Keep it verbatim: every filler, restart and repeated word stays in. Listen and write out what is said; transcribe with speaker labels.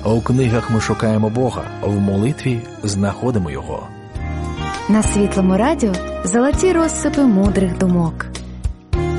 Speaker 1: У книгах ми шукаємо Бога, в молитві знаходимо Його.
Speaker 2: На Світлому радіо золоті розсипи мудрих думок.